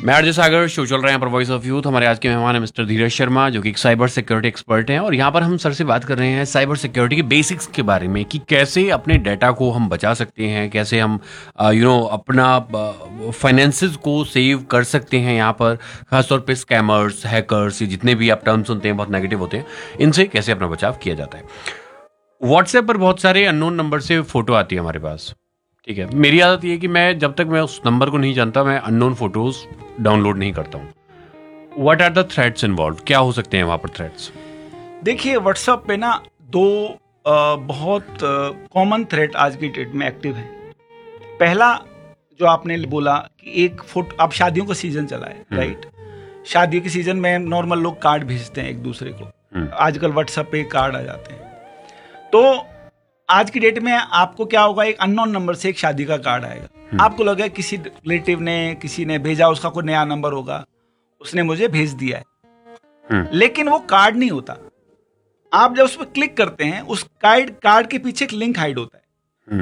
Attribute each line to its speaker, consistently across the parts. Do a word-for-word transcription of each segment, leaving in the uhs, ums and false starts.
Speaker 1: मैं आरजे सागर, शो चल रहे हैं पर वॉइस ऑफ यूथ। हमारे आज के मेहमान हैं मिस्टर धीरज शर्मा, जो कि एक साइबर सिक्योरिटी एक्सपर्ट हैं, और यहाँ पर हम सर से बात कर रहे हैं साइबर सिक्योरिटी के बेसिक्स के बारे में कि कैसे अपने डाटा को हम बचा सकते हैं, कैसे हम यू नो अपना फाइनेंसेस को सेव कर सकते हैं। यहाँ पर खासतौर पे स्कैमर्स, हैकर्स, ये जितने भी आप टर्म सुनते हैं बहुत नेगेटिव होते हैं, इनसे कैसे अपना बचाव किया जाता है। व्हाट्सएप पर बहुत सारे अननोन नंबर से फोटो आती है हमारे पास, ठीक है। मेरी आदत ये है कि मैं जब तक मैं उस नंबर को नहीं जानता, मैं अननोन फोटोज डाउनलोड नहीं करता हूँ। What are the threats involve? क्या हो सकते हैं वहाँ पर थ्रेट्स?
Speaker 2: देखिए, व्हाट्सएप पे ना दो आ, बहुत कॉमन थ्रेट आज की डेट में एक्टिव है। पहला जो आपने बोला कि एक फोटो, अब शादियों का सीजन चला है, राइट। शादी के सीजन में नॉर्मल लोग कार्ड भेजते हैं एक दूसरे को। आजकल व्हाट्सएप पे कार्ड आ जाते हैं। तो आज की डेट में आपको क्या होगा, एक अननोन नंबर से एक शादी का कार्ड आएगा। आपको लगा किसी रिलेटिव ने, किसी ने भेजा, उसका कोई नया नंबर होगा, उसने मुझे भेज दिया है। लेकिन वो कार्ड नहीं होता। आप जब उस पर क्लिक करते हैं, उस कार्ड कार्ड के पीछे एक लिंक हाइड होता है।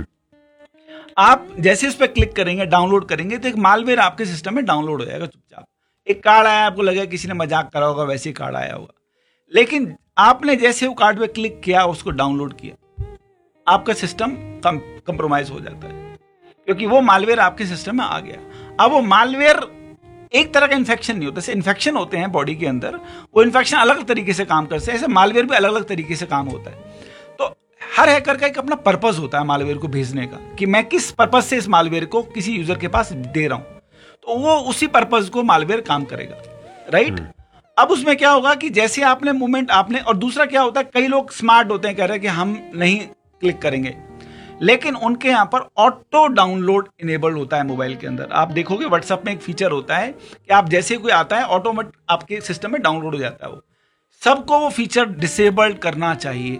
Speaker 2: आप जैसे उस पर क्लिक करेंगे, डाउनलोड करेंगे, तो एक मालवेयर आपके सिस्टम में डाउनलोड हो जाएगा चुपचाप। एक कार्ड आया, आपको लगा किसी ने मजाक करा होगा, वैसे ही कार्ड आया होगा। लेकिन आपने जैसे वो कार्ड पे क्लिक किया, उसको डाउनलोड किया, आपका सिस्टम कंप्रोमाइज हो जाता है, क्योंकि वो मालवेयर आपके सिस्टम में आ गया। अब वो मालवेयर एक तरह का इन्फेक्शन नहीं होता। जैसे इन्फेक्शन होते हैं बॉडी के अंदर, वो इन्फेक्शन अलग अलग तरीके से काम करते हैं, ऐसे मालवेयर भी अलग अलग तरीके से काम होता है। तो हर हैकर का एक अपना पर्पस होता है मालवेयर को भेजने का, कि मैं किस पर्पस से इस मालवेयर को किसी यूजर के पास दे रहा हूं, तो वो उसी पर्पस को मालवेयर काम करेगा, राइट। अब उसमें क्या होगा कि जैसे आपने मूवमेंट आपने, और दूसरा क्या होता है, कई लोग स्मार्ट होते हैं, कह रहे हैं कि हम नहीं क्लिक करेंगे, लेकिन उनके यहां पर ऑटो डाउनलोड इनेबल्ड होता है मोबाइल के अंदर। आप देखोगे व्हाट्सएप में एक फीचर होता है कि आप जैसे कोई आता है, ऑटोमेटिक आपके सिस्टम में डाउनलोड हो जाता है। वो सबको वो फीचर डिसेबल्ड करना चाहिए।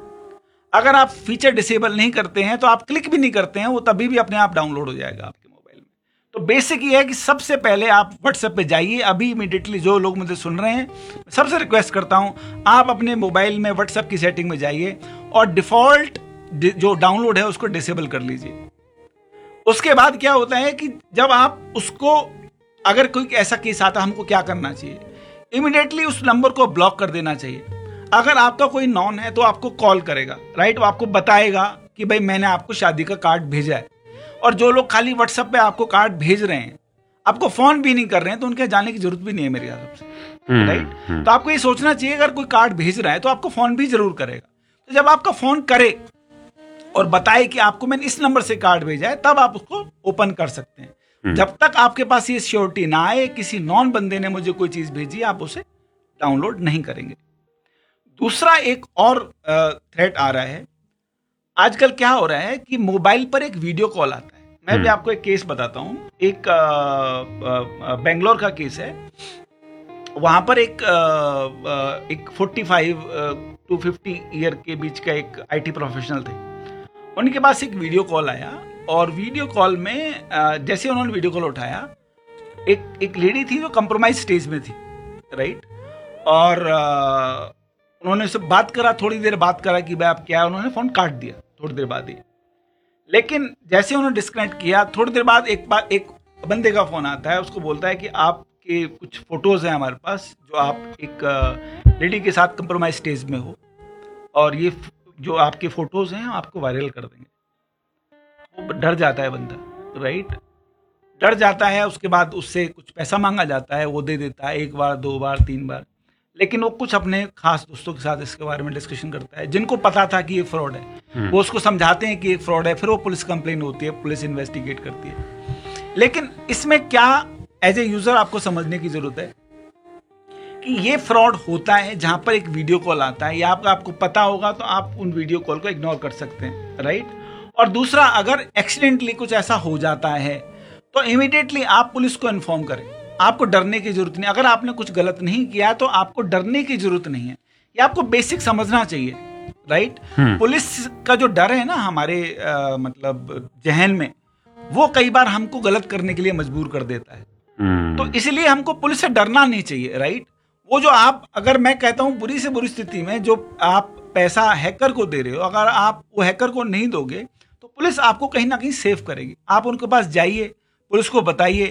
Speaker 2: अगर आप फीचर डिसेबल नहीं करते हैं, तो आप क्लिक भी नहीं करते हैं, वो तभी भी अपने आप डाउनलोड हो जाएगा आपके मोबाइल में। तो बेसिक ये है कि सबसे पहले आप व्हाट्सएप पे जाइए अभी इमीडिएटली। जो लोग मुझे सुन रहे हैं, सबसे रिक्वेस्ट करता हूं, आप अपने मोबाइल में व्हाट्सएप की सेटिंग में जाइए और डिफॉल्ट जो डाउनलोड है उसको डिसेबल कर लीजिए। उसके बाद क्या होता है कि जब आप उसको, अगर कोई ऐसा केस आता है, हमको क्या करना चाहिए, इमीडिएटली उस नंबर को ब्लॉक कर देना चाहिए। अगर आपका कोई नॉन है तो आपको कॉल करेगा, राइट, वो आपको बताएगा कि भाई मैंने आपको शादी का कार्ड भेजा है। और जो लोग खाली व्हाट्सएप पे आपको कार्ड भेज रहे हैं, आपको फोन भी नहीं कर रहे हैं, तो उनके जाने की जरूरत भी नहीं है मेरे हिसाब से, राइट। तो आपको ये सोचना चाहिए, अगर कोई कार्ड भेज रहा है तो आपको फोन भी जरूर करेगा। तो जब आपका फोन करे और बताए कि आपको मैंने इस नंबर से कार्ड भेजा है, तब आप उसको ओपन कर सकते हैं। जब तक आपके पास ये श्योरिटी ना आए, किसी नॉन बंदे ने मुझे कोई चीज भेजी, आप उसे डाउनलोड नहीं करेंगे। दूसरा एक और थ्रेट आ रहा है। आजकल क्या हो रहा है कि मोबाइल पर एक वीडियो कॉल आता है। मैं भी आपको एक केस बताता हूं। एक बेंगलोर का केस है। वहां पर एक आ, एक पैंतालीस टू पचास ईयर के बीच का एक आईटी प्रोफेशनल थे। उनके पास एक वीडियो कॉल आया, और वीडियो कॉल में जैसे उन्होंने वीडियो कॉल उठाया, एक एक लेडी थी जो कंप्रोमाइज स्टेज में थी, राइट। और आ, उन्होंने उससे बात करा, थोड़ी देर बात करा कि भाई आप क्या है, उन्होंने फोन काट दिया थोड़ी देर बाद ही। लेकिन जैसे उन्होंने डिस्कनेक्ट किया, थोड़ी देर बाद एक बार एक बंदे का फोन आता है, उसको बोलता है कि आपके कुछ फोटोज हैं हमारे पास, जो आप एक लेडी के साथ कंप्रोमाइज स्टेज में हो, और ये जो आपके फोटोज हैं आपको वायरल कर देंगे। वो डर जाता है बंदा, राइट, डर जाता है। उसके बाद उससे कुछ पैसा मांगा जाता है, वो दे देता है, एक बार, दो बार, तीन बार। लेकिन वो कुछ अपने खास दोस्तों के साथ इसके बारे में डिस्कशन करता है, जिनको पता था कि ये फ्रॉड है। वो उसको समझाते हैं कि ये फ्रॉड है, फिर वो पुलिस कंप्लेन होती है, पुलिस इन्वेस्टिगेट करती है। लेकिन इसमें क्या एज ए यूजर आपको समझने की जरूरत है कि ये फ्रॉड होता है जहां पर एक वीडियो कॉल आता है, या आपको आपको पता होगा तो आप उन वीडियो कॉल को इग्नोर कर सकते हैं, राइट। और दूसरा, अगर एक्सीडेंटली कुछ ऐसा हो जाता है तो इमीडिएटली आप पुलिस को इन्फॉर्म करें। आपको डरने की जरूरत नहीं। अगर आपने कुछ गलत नहीं किया तो आपको डरने की जरूरत नहीं है। ये आपको बेसिक समझना चाहिए, राइट। पुलिस का जो डर है ना हमारे आ, मतलब जहन में, वो कई बार हमको गलत करने के लिए मजबूर कर देता है। तो इसलिए हमको पुलिस से डरना नहीं चाहिए, राइट। वो जो आप, अगर मैं कहता हूं बुरी से बुरी स्थिति में जो आप पैसा हैकर को दे रहे हो, अगर आप वो हैकर को नहीं दोगे तो पुलिस आपको कहीं ना कहीं सेव करेगी। आप उनके पास जाइए, पुलिस को बताइए,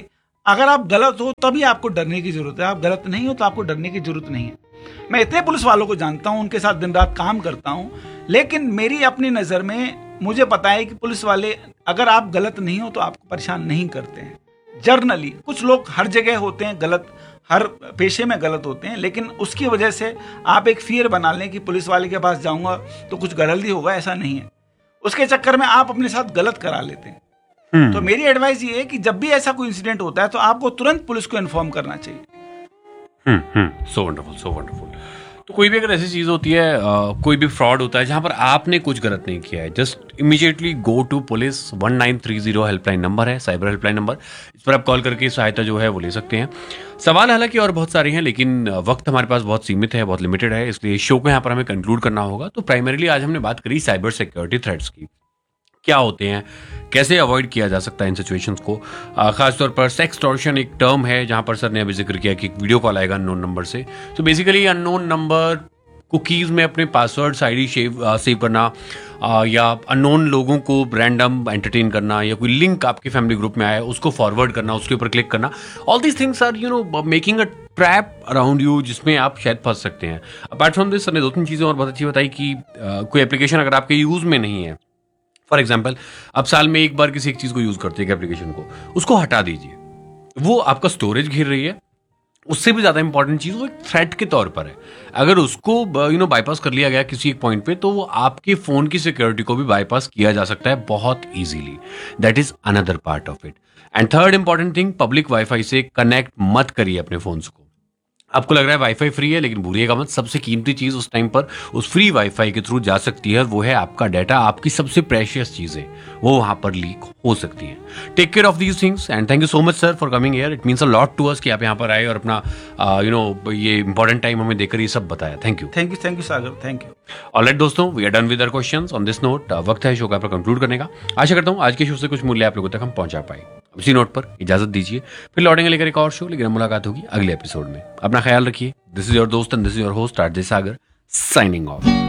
Speaker 2: अगर आप गलत हो तभी आपको डरने की जरूरत है, आप गलत नहीं हो तो आपको डरने की जरूरत नहीं है। मैं इतने पुलिस वालों को जानता हूं, उनके साथ दिन रात काम करता हूं, लेकिन मेरी अपनी नज़र में मुझे पता है कि पुलिस वाले अगर आप गलत नहीं हो तो आपको परेशान नहीं करते हैं। जर्नली कुछ लोग हर जगह होते हैं गलत, हर पेशे में गलत होते हैं, लेकिन उसकी वजह से आप एक फियर बना लें कि पुलिस वाले के पास जाऊंगा तो कुछ गलत ही होगा, ऐसा नहीं है। उसके चक्कर में आप अपने साथ गलत करा लेते हैं।
Speaker 1: हम्म
Speaker 2: तो मेरी एडवाइस ये है कि जब भी ऐसा कोई इंसिडेंट होता है तो आपको तुरंत पुलिस को इन्फॉर्म करना चाहिए।
Speaker 1: हम्म हम्म सो वंडरफुल, सो वंडरफुल। तो कोई भी अगर ऐसी चीज होती है, अ, कोई भी फ्रॉड होता है जहां पर आपने कुछ गलत नहीं किया है, just immediately go to police. One nine three zero helpline number है, साइबर हेल्पलाइन नंबर। इस पर आप कॉल करके सहायता जो है वो ले सकते हैं। सवाल हालांकि और बहुत सारे हैं, लेकिन वक्त हमारे पास बहुत सीमित है, बहुत लिमिटेड है, इसलिए शो को यहाँ पर हमें कंक्लूड करना होगा। तो प्राइमरीली आज हमने बात करी साइबर सिक्योरिटी थ्रेट्स की, क्या होते हैं, कैसे अवॉइड किया जा सकता है इन सिचुएशंस को। आ, खासतौर पर सेक्सटॉर्शन एक टर्म है जहां पर सर ने अभी जिक्र किया कि एक वीडियो कॉल आएगा अननोन नंबर से। तो बेसिकली अननोन नंबर कुकीज़ में अपने पासवर्ड्स आईडी सेव सेव करना, आ, या अननोन लोगों को रैंडम एंटरटेन करना, या कोई लिंक आपके फैमिली ग्रुप में आया है उसको फॉरवर्ड करना, उसके ऊपर क्लिक करना, all these things are you know making a trap around you जिसमें आप शायद फंस सकते हैं। अपार्ट फ्रॉम दिस सर ने दो तीन चीज़ें और बहुत अच्छी बताई कि आ, कोई एप्लीकेशन अगर आपके यूज़ में नहीं है, फॉर एग्जाम्पल आप साल में एक बार किसी एक चीज को यूज करते हैं एप्लीकेशन को, उसको हटा दीजिए। वो आपका स्टोरेज घेर रही है, उससे भी ज्यादा इंपॉर्टेंट चीज वो एक थ्रेट के तौर पर है। अगर उसको यू नो बाईपास कर लिया गया किसी एक पॉइंट पे, तो वो आपके फोन की सिक्योरिटी को भी बाईपास किया जा सकता है बहुत easily. That is another part of it. And third important thing, public wifi से कनेक्ट मत करिए अपने फोन्स को। आपको लग रहा है वाईफाई फ्री है, लेकिन भूलिएगा मत, सबसे कीमती चीज उस टाइम पर उस फ्री वाईफाई के थ्रू जा सकती है, वो है आपका डाटा, आपकी सबसे प्रेशियस चीजें वो वहां पर लीक हो सकती हैं। Take care of these things and thank you so much sir for coming here. It means a lot to us कि आप यहाँ पर आए और अपना यू नो ये इंपॉर्टेंट टाइम हमें देकर ये सब बताया। Thank you
Speaker 2: thank you thank you Sagar, thank you.
Speaker 1: Alright दोस्तों, we are done with our questions on this note. वक्त है शो का कंक्लूड करने का। आशा करता हूँ आज के शो से कुछ मूल्य आप लोगों तक हम पहुंचा पाए। इसी नोट पर इजाजत दीजिए, फिर लौटेंगे लेकर एक और शो, लेकिन मुलाकात होगी अगले एपिसोड में। अपना ख्याल रखिए। दिस इज योर दोस्त and this is your host RJ Sagar, signing off.